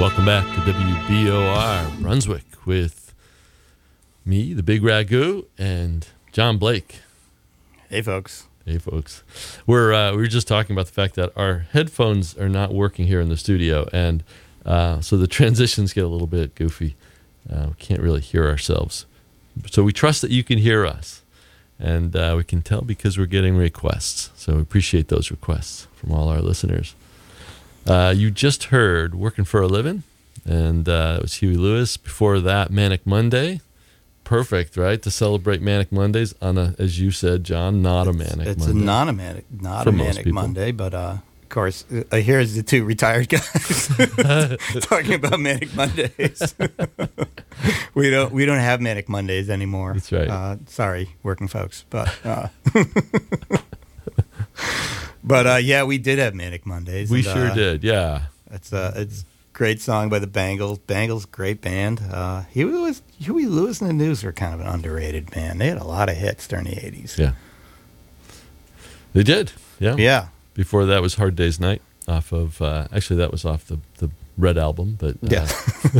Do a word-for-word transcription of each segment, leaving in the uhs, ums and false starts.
Welcome back to W B O R Brunswick with me, the Big Ragu, and John Blake. Hey, folks. Hey, folks. We're uh, we were just talking about the fact that our headphones are not working here in the studio, and uh, so the transitions get a little bit goofy. Uh, we can't really hear ourselves. So we trust that you can hear us, and uh, we can tell because we're getting requests. So we appreciate those requests from all our listeners. Uh, you just heard Working for a Living, and uh, it was Huey Lewis. Before that, Manic Monday. Perfect, right? To celebrate Manic Mondays on a, as you said, John, not a Manic it's, it's Monday. It's a non-manic, not For a most manic people. Monday, but uh, of course, uh, here's the two retired guys talking about Manic Mondays. we don't we don't have Manic Mondays anymore. That's right. Uh, sorry, working folks, but uh, but uh, yeah, we did have Manic Mondays. We and, sure uh, did, yeah. It's uh, it's. Great song by the Bangles. Bangles, great band. Uh, Huey Lewis, Huey Lewis and the News were kind of an underrated band. They had a lot of hits during the eighties. Yeah. They did, yeah. Yeah. Before that was Hard Day's Night off of, uh, actually that was off the, the Red Album, but. Uh, Yeah.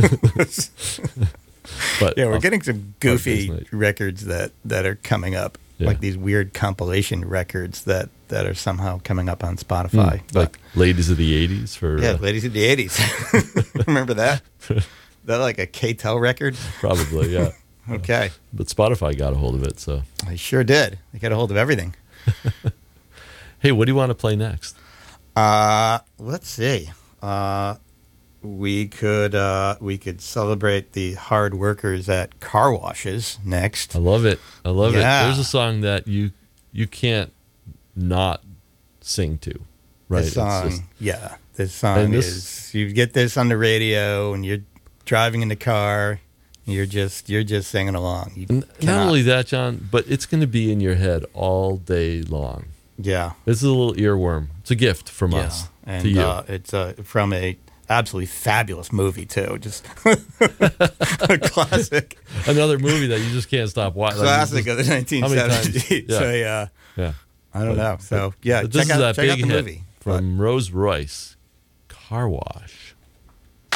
but yeah, we're off getting some Hard goofy Day's Night. records that, that are coming up. Yeah. Like these weird compilation records that, that are somehow coming up on Spotify. Mm, like Ladies of the eighties for. Yeah, uh, Ladies of the eighties. Remember that? That like a K-Tel record? Probably, yeah. Okay. But Spotify got a hold of it, so. I sure did. They got a hold of everything. Hey, what do you want to play next? Uh, let's see. Uh, we could uh, we could celebrate the hard workers at car washes next. I love it. I love Yeah. it. There's a song that you you can't not sing to, right? This It's song, just- yeah. This song And this- is you get this on the radio and you're driving in the car. You're just you're just singing along. You N- Not cannot- only that, John, but it's going to be in your head all day long. yeah, This is a little earworm. It's a gift from yeah. us And to you. Uh, it's uh, from a absolutely fabulous movie too. Just a classic. Another movie that you just can't stop watching. Classic of the How many times? nineteen seventies. Yeah. So yeah, Yeah. I don't know. So yeah, But this check is out that check out big the hit movie. from Rose Royce, Car Wash.